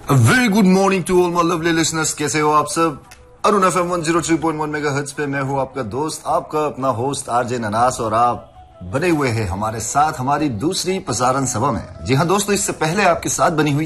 Very good morning to all my lovely listeners. कैसे हो आप सब? अरुण एफएम 103.1 मेगाहर्ट्ज पे मैं हूं आपका दोस्त, आपका अपना होस्ट आरजे ननास, और आप बने हुए हैं हमारे साथ हमारी दूसरी प्रसारण सभा में। जी हां दोस्तों, इससे पहले आपके साथ बनी हुई